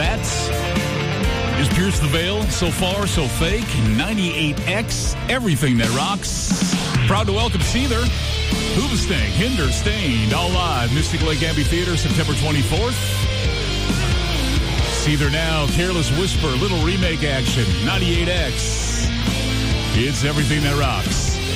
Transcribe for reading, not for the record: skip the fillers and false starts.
That is Pierce the Veil. So Far, So Fake. 98X. Everything that rocks. Proud to welcome Seether, Hoobastank, Hinder, Stained, all live. Mystic Lake Amphitheater, September 24th. Seether now, Careless Whisper, little remake action. 98X. It's everything that rocks.